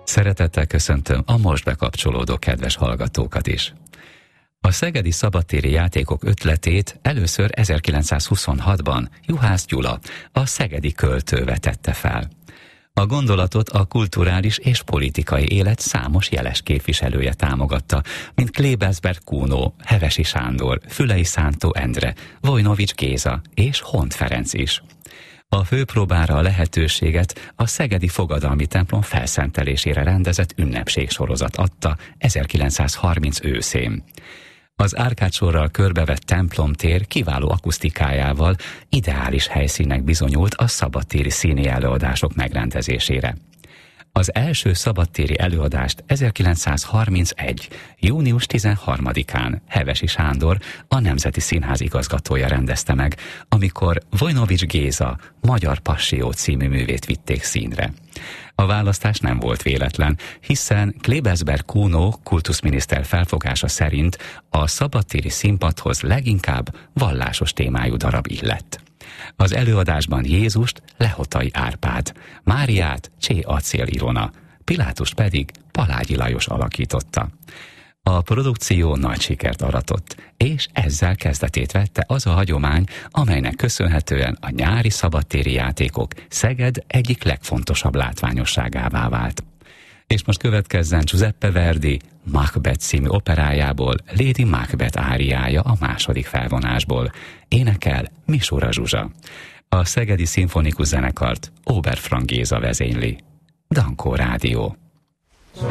Szeretettel köszöntöm a most bekapcsolódó kedves hallgatókat is. A szegedi szabadtéri játékok ötletét először 1926-ban Juhász Gyula, a szegedi költő vetette fel. A gondolatot a kulturális és politikai élet számos jeles képviselője támogatta, mint Klebersberg Kuno, Hevesi Sándor, Fülei Szántó Endre, Vojnovics Géza és Hont Ferenc is. A főpróbára a lehetőséget a szegedi fogadalmi templom felszentelésére rendezett ünnepségsorozat adta 1930 őszén. Az árkádsorral körbevett templomtér kiváló akusztikájával ideális helyszínnek bizonyult a szabadtéri színi előadások megrendezésére. Az első szabadtéri előadást 1931. június 13-án Hevesi Sándor, a Nemzeti Színház igazgatója rendezte meg, amikor Vojnovics Géza Magyar Passió című művét vitték színre. A választás nem volt véletlen, hiszen Klebersberg Kuno kultuszminiszter felfogása szerint a szabadtéri színpadhoz leginkább vallásos témájú darab illett. Az előadásban Jézust Lehotai Árpád, Máriát Csé Acél Ilona, Pilátust pedig Palágyi Lajos alakította. A produkció nagy sikert aratott, és ezzel kezdetét vette az a hagyomány, amelynek köszönhetően a nyári szabadtéri játékok Szeged egyik legfontosabb látványosságává vált. És most következzen Giuseppe Verdi Macbeth című operájából Lady Macbeth áriája a második felvonásból. Énekel Misura Zsuzsa. A Szegedi Szimfonikus Zenekart Oberfrank Géza vezényli. Dankó Rádió.